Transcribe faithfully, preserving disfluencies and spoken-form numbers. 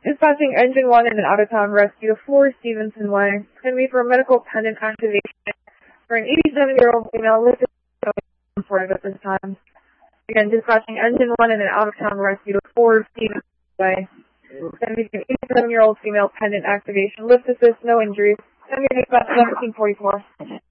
Dispatching engine one in an out-of-town rescue to four Stevenson Way. It's going to be for a medical pendant activation for an eighty-seven-year-old female listed at this time. Again, dispatching engine one in an out-of-town rescue to four Stevenson Way. It's going to be an eighty-seven-year-old female pendant activation. Lift assist, no injuries. Send me dispatch seventeen forty-four.